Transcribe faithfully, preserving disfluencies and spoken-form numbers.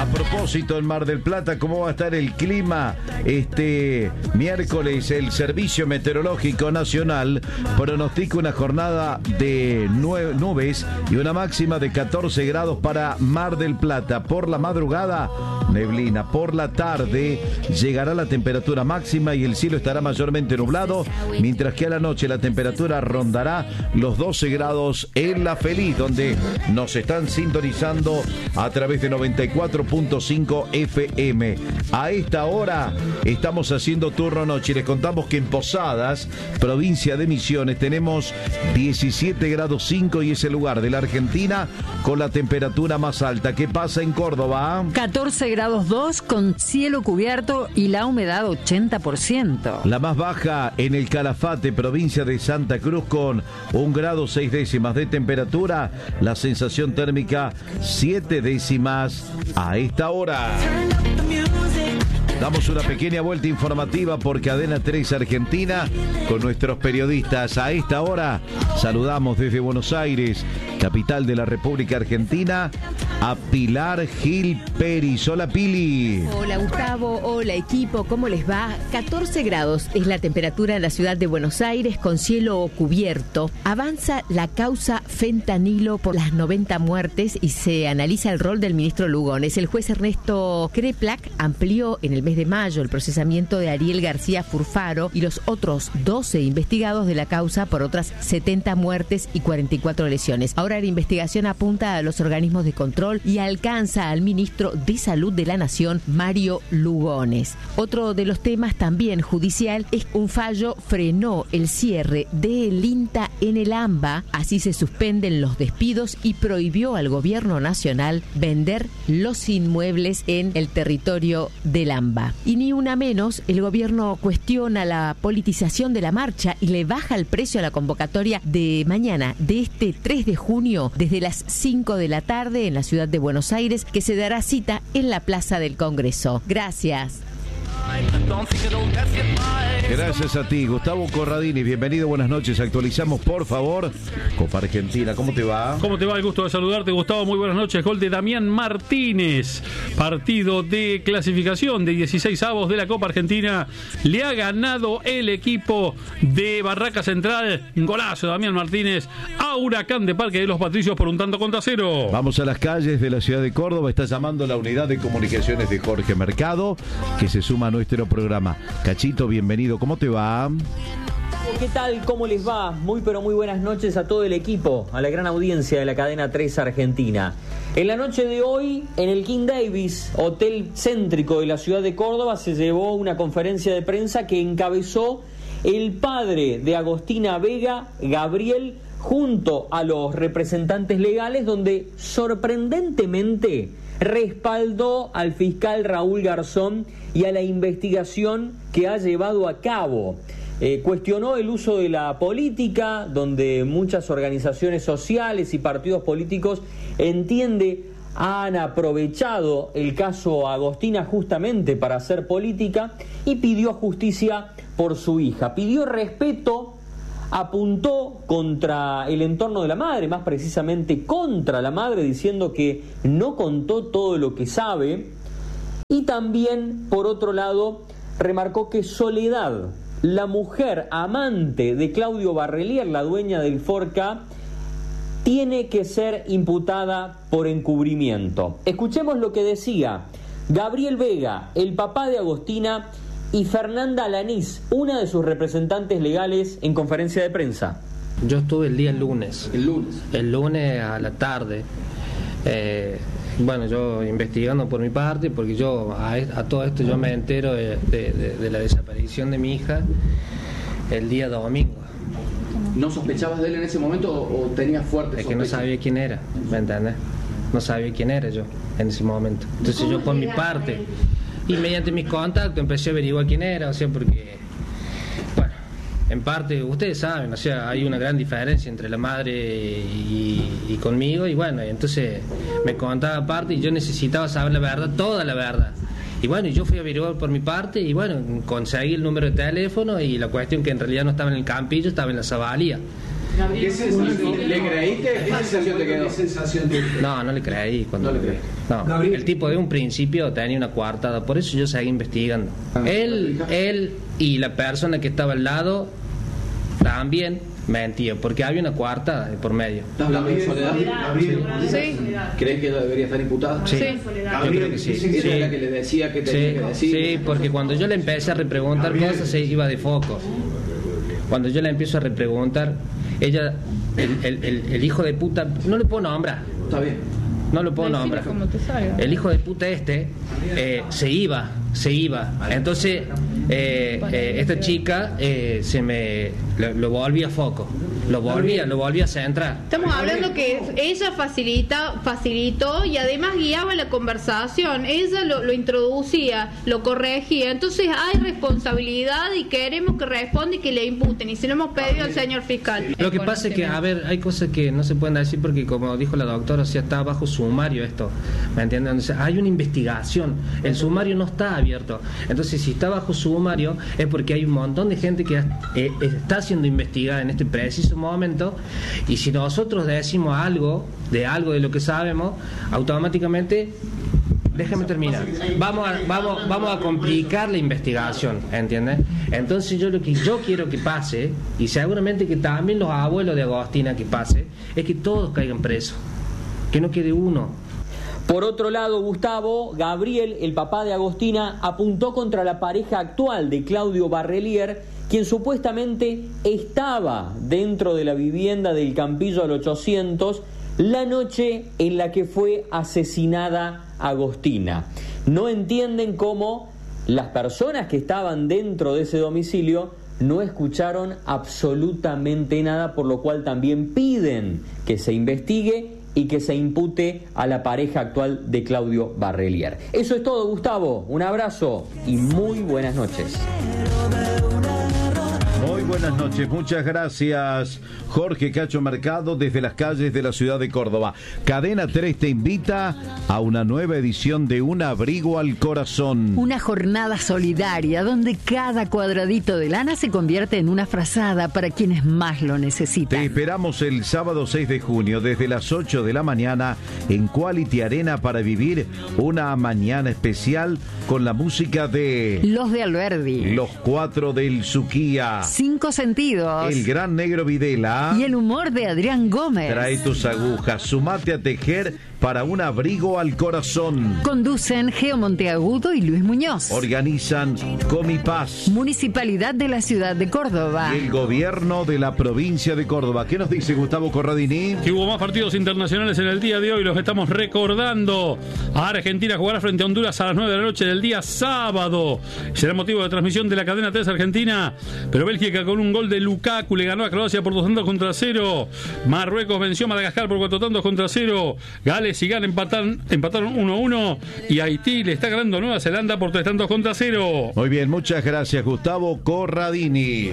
A propósito, en Mar del Plata, ¿cómo va a estar el clima este miércoles? El Servicio Meteorológico Nacional pronostica una jornada de nubes y una máxima de catorce grados para Mar del Plata. Por la madrugada, neblina. Por la tarde llegará la temperatura máxima y el cielo estará mayormente nublado, mientras que a la noche la temperatura rondará los doce grados en La Feliz, donde nos están sintonizando a través de noventa y cuatro punto cinco F M. A esta hora estamos haciendo turno noche y les contamos que en Posadas, provincia de Misiones, tenemos diecisiete grados cinco y es el lugar de la Argentina con la temperatura más alta. ¿Qué pasa en Córdoba? catorce grados dos con cielo cubierto y la humedad ochenta por ciento. La más baja en el Calafate, provincia de Santa Cruz, con un grado seis décimas de temperatura. La sensación térmica siete décimas a esta hora. Damos una pequeña vuelta informativa por Cadena tres Argentina con nuestros periodistas. A esta hora saludamos desde Buenos Aires, capital de la República Argentina, a Pilar Gil Peris. Hola, Pili. Hola, Gustavo. Hola, equipo. ¿Cómo les va? catorce grados es la temperatura en la ciudad de Buenos Aires con cielo cubierto. Avanza la causa fentanilo por las noventa muertes y se analiza el rol del ministro Lugones. El juez Ernesto Kreplak amplió en el mes de mayo el procesamiento de Ariel García Furfaro y los otros doce investigados de la causa por otras setenta muertes y cuarenta y cuatro lesiones. Ahora la investigación apunta a los organismos de control y alcanza al ministro de Salud de la Nación, Mario Lugones. Otro de los temas también judicial es un fallo frenó el cierre del INTA en el AMBA, así se suspenden los despidos y prohibió al gobierno nacional vender los inmuebles en el territorio del AMBA. Y ni una menos, el gobierno cuestiona la politización de la marcha y le baja el precio a la convocatoria de mañana, de este tres de junio, desde las cinco de la tarde en la ciudad de Buenos Aires, que se dará cita en la Plaza del Congreso. Gracias. Gracias a ti, Gustavo Corradini. Bienvenido, buenas noches. Actualizamos, por favor, Copa Argentina. ¿Cómo te va? ¿Cómo te va? El gusto de saludarte, Gustavo. Muy buenas noches. Gol de Damián Martínez. Partido de clasificación de dieciséis avos de la Copa Argentina. Le ha ganado el equipo de Barraca Central. Golazo de Damián Martínez a Huracán de Parque de los Patricios por un tanto contra cero. Vamos a las calles de la ciudad de Córdoba. Está llamando la unidad de comunicaciones de Jorge Mercado, que se suma a nuestro programa. Cachito, bienvenido. ¿Cómo te va? ¿Qué tal? ¿Cómo les va? Muy pero muy buenas noches a todo el equipo, a la gran audiencia de la Cadena tres Argentina. En la noche de hoy, en el King Davis, hotel céntrico de la ciudad de Córdoba, se llevó una conferencia de prensa que encabezó el padre de Agostina Vega, Gabriel, junto a los representantes legales, donde sorprendentemente respaldó al fiscal Raúl Garzón y a la investigación que ha llevado a cabo. Eh, cuestionó el uso de la política, donde muchas organizaciones sociales y partidos políticos, entiende, han aprovechado el caso Agostina justamente para hacer política, y pidió justicia por su hija. Pidió respeto, apuntó contra el entorno de la madre, más precisamente contra la madre, diciendo que no contó todo lo que sabe. Y también, por otro lado, remarcó que Soledad, la mujer amante de Claudio Barrelier, la dueña del Forca, tiene que ser imputada por encubrimiento. Escuchemos lo que decía Gabriel Vega, el papá de Agostina, y Fernanda Alanís, una de sus representantes legales, en conferencia de prensa. Yo estuve el día lunes. El lunes. El lunes a la tarde. Eh, bueno, yo investigando por mi parte, porque yo a, a todo esto yo me entero de, de, de, de la desaparición de mi hija el día domingo. ¿No sospechabas de él en ese momento o, o tenías fuerte Es que no sabía quién era, ¿me entendés? No sabía quién era yo en ese momento. Entonces yo por mi parte, y mediante mis contactos empecé a averiguar quién era, o sea, porque, bueno, en parte, ustedes saben, o sea, hay una gran diferencia entre la madre y, y conmigo, y bueno, y entonces me contaba aparte y yo necesitaba saber la verdad, toda la verdad. Y bueno, yo fui a averiguar por mi parte y bueno, conseguí el número de teléfono y la cuestión que en realidad no estaba en el Campillo, estaba en la Zabalía. ¿Qué sensación? ¿Le creíste? ¿Qué sensación te quedó? No, no le creí. Cuando No le creí. No, el tipo de un principio tenía una coartada, por eso yo seguí investigando. Él, él y la persona que estaba al lado también mentía, porque había una coartada de por medio. ¿Estás hablando de Soledad? Sí. ¿Crees que debería estar imputada? Sí, yo creo que sí. Esa Sí, es la que le decía que tenía sí, que decir. sí, porque cuando yo le empecé a repreguntar cosas, se iba de foco. Cuando yo le empiezo a repreguntar, ella, el, el, el, el hijo de puta, no lo puedo nombrar. Está bien. No lo puedo nombrar. El hijo de puta este eh, se iba, se iba. Entonces eh, eh, esta chica eh, se me lo, lo volvía foco, lo volvía, lo volvía a centrar. Estamos hablando que ella facilita, facilitó y además guiaba la conversación. Ella lo, lo introducía, lo corregía. Entonces hay responsabilidad y queremos que responda y que le imputen. Y se lo hemos pedido al señor fiscal. Lo que pasa es que, a ver, hay cosas que no se pueden decir porque, como dijo la doctora, o sea, está bajo sumario esto, ¿me entienden? Entonces, hay una investigación, el sumario no está abierto. Entonces, si está bajo sumario es porque hay un montón de gente que eh, está siendo investigada en este preciso momento, y si nosotros decimos algo de algo de lo que sabemos, automáticamente, déjame terminar, vamos a, vamos, vamos a complicar la investigación, ¿entiendes? Entonces yo lo que yo quiero que pase, y seguramente que también los abuelos de Agostina que pase, es que todos caigan presos, que no quede uno. Por otro lado, Gustavo, Gabriel, el papá de Agostina, apuntó contra la pareja actual de Claudio Barrelier, quien supuestamente estaba dentro de la vivienda del Campillo al ochocientos la noche en la que fue asesinada Agostina. No entienden cómo las personas que estaban dentro de ese domicilio no escucharon absolutamente nada, por lo cual también piden que se investigue y que se impute a la pareja actual de Claudio Barrelier. Eso es todo, Gustavo. Un abrazo y muy buenas noches. Muy buenas noches, muchas gracias Jorge Cacho Mercado desde las calles de la ciudad de Córdoba. Cadena tres te invita a una nueva edición de Un Abrigo al Corazón. Una jornada solidaria donde cada cuadradito de lana se convierte en una frazada para quienes más lo necesitan. Te esperamos el sábado seis de junio desde las ocho de la mañana en Quality Arena para vivir una mañana especial con la música de Los de Alberdi, Los Cuatro del Suquía, Cinco Sentidos, El Gran Negro Videla y el humor de Adrián Gómez. Trae tus agujas, sumate a tejer para un abrigo al corazón. Conducen Geo Monteagudo y Luis Muñoz. Organizan Comipaz, Municipalidad de la Ciudad de Córdoba y el Gobierno de la Provincia de Córdoba. ¿Qué nos dice Gustavo Corradini? Que hubo más partidos internacionales en el día de hoy, los estamos recordando. Argentina jugará frente a Honduras a las nueve de la noche del día sábado. Será motivo de transmisión de la cadena tres Argentina. Pero Bélgica, con un gol de Lukaku, le ganó a Croacia por dos tantos contra cero. Marruecos venció a Madagascar por cuatro tantos contra cero. Gales y Ghana empataron, empataron uno a uno. Y Haití le está ganando a Nueva Zelanda por tres tantos contra cero. Muy bien, muchas gracias Gustavo Corradini.